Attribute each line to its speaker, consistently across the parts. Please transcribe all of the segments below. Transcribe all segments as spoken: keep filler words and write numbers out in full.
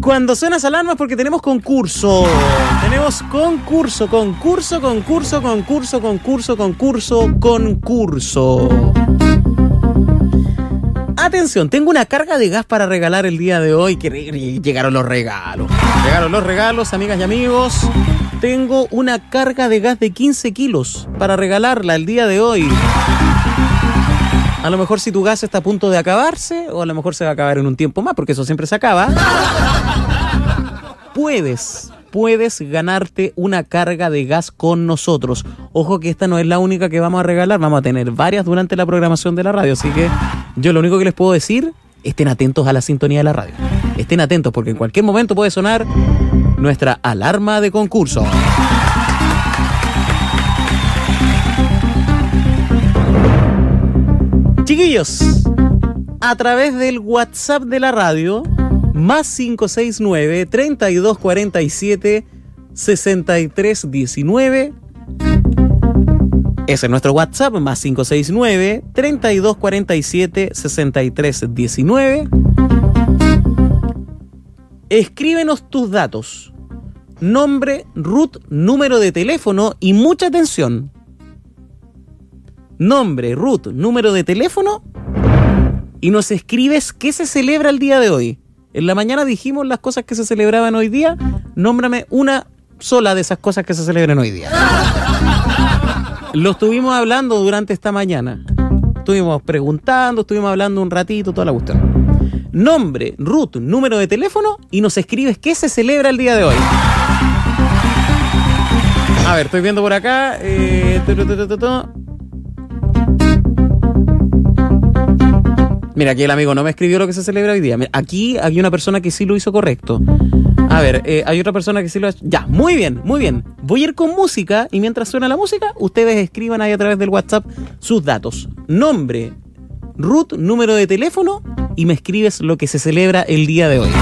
Speaker 1: Cuando suenas alarmas porque tenemos concurso. Tenemos concurso, concurso, concurso, concurso, concurso, concurso, concurso. Atención, tengo una carga de gas para regalar el día de hoy. Que llegaron los regalos. Llegaron los regalos, amigas y amigos. Tengo una carga de gas de quince kilos para regalarla el día de hoy. A lo mejor si tu gas está a punto de acabarse, o a lo mejor se va a acabar en un tiempo más, porque eso siempre se acaba. Puedes, puedes ganarte una carga de gas con nosotros. Ojo que esta no es la única que vamos a regalar, vamos a tener varias durante la programación de la radio. Así que yo lo único que les puedo decir, estén atentos a la sintonía de la radio. Estén atentos porque en cualquier momento puede sonar nuestra alarma de concurso. Chiquillos, a través del WhatsApp de la radio, más cinco seis nueve, treinta y dos cuarenta y siete, sesenta y tres diecinueve. Ese es nuestro WhatsApp, más cinco seis nueve, treinta y dos cuarenta y siete, sesenta y tres diecinueve. Escríbenos tus datos, nombre, root, número de teléfono y mucha atención. Nombre, root, número de teléfono y nos escribes qué se celebra el día de hoy. En la mañana dijimos las cosas que se celebraban hoy día. Nómbrame una sola de esas cosas que se celebran hoy día. Lo estuvimos hablando durante esta mañana. Estuvimos preguntando, estuvimos hablando un ratito, toda la cuestión. Nombre, root, número de teléfono y nos escribes qué se celebra el día de hoy. A ver, estoy viendo por acá. Eh, tu, tu, tu, tu, tu. Mira, aquí el amigo no me escribió lo que se celebra hoy día. Aquí hay una persona que sí lo hizo correcto. A ver, eh, hay otra persona que sí lo ha hecho. Ya, muy bien, muy bien. Voy a ir con música y mientras suena la música, ustedes escriban ahí a través del WhatsApp sus datos. Nombre, root, número de teléfono y me escribes lo que se celebra el día de hoy.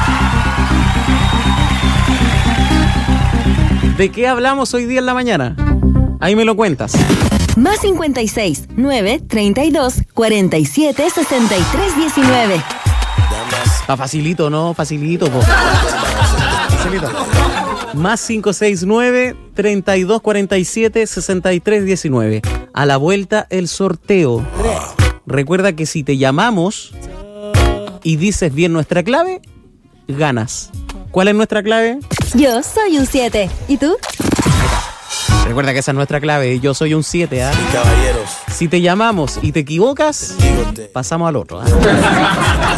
Speaker 1: ¿De qué hablamos hoy día en la mañana? Ahí me lo cuentas.
Speaker 2: Más cincuenta y seis, nueve, treinta y dos, cuarenta y siete, sesenta y tres diecinueve.
Speaker 1: Está facilito, ¿no? Facilito, po. Facilito. Más cinco seis nueve, treinta y dos cuarenta y siete, sesenta y tres diecinueve. A la vuelta el sorteo. Recuerda que si te llamamos y dices bien nuestra clave, ganas. ¿Cuál es nuestra clave?
Speaker 2: Yo soy un siete. ¿Y tú?
Speaker 1: Recuerda que esa es nuestra clave. Yo soy un siete, ¿ah?
Speaker 3: Y caballeros.
Speaker 1: Si te llamamos y te equivocas,
Speaker 3: Dígote.
Speaker 1: pasamos al otro, ¿ah?